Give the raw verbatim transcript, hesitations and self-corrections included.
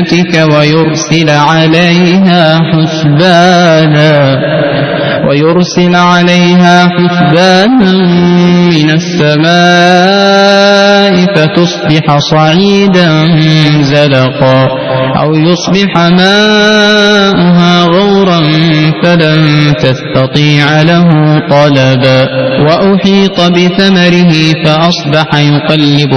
بنعمتك ويرسل عليها حسبانا ويرسل عليها حسبانا من السماء فتصبح صعيدا زلقا أو يصبح ماؤها غورا فلن تستطيع له طلبا وأحيط بثمره فأصبح يقلب